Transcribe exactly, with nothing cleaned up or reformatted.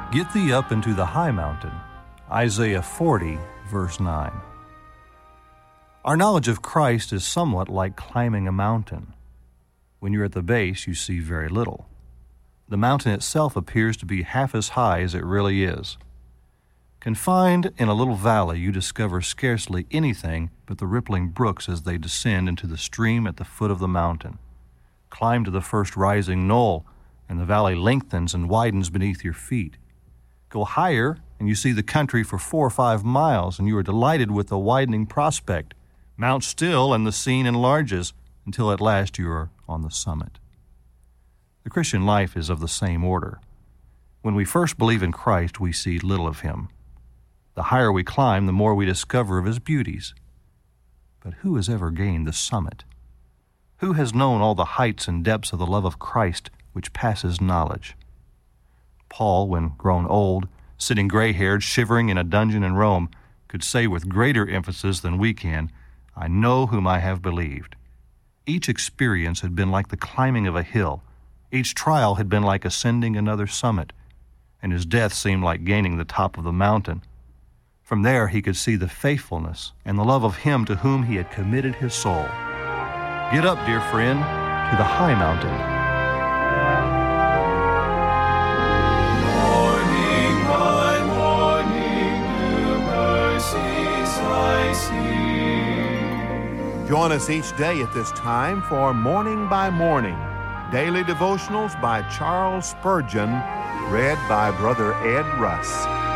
Get thee up into the high mountain. Isaiah forty, verse nine. Our knowledge of Christ is somewhat like climbing a mountain. When you're at the base, you see very little. The mountain itself appears to be half as high as it really is. Confined in a little valley, you discover scarcely anything but the rippling brooks as they descend into the stream at the foot of the mountain. Climb to the first rising knoll, and the valley lengthens and widens beneath your feet. Go higher, and you see the country for four or five miles, and you are delighted with the widening prospect. Mount still, and the scene enlarges, until at last you are on the summit. The Christian life is of the same order. When we first believe in Christ, we see little of Him. The higher we climb, the more we discover of His beauties. But who has ever gained the summit? Who has known all the heights and depths of the love of Christ which passes knowledge? Paul, when grown old, sitting gray-haired, shivering in a dungeon in Rome, could say with greater emphasis than we can, "I know whom I have believed." Each experience had been like the climbing of a hill. Each trial had been like ascending another summit, and his death seemed like gaining the top of the mountain. From there he could see the faithfulness and the love of Him to whom he had committed his soul. Get up, dear friend, to the high mountain. Join us each day at this time for Morning by Morning, daily devotionals by Charles Spurgeon, read by Brother Ed Russ.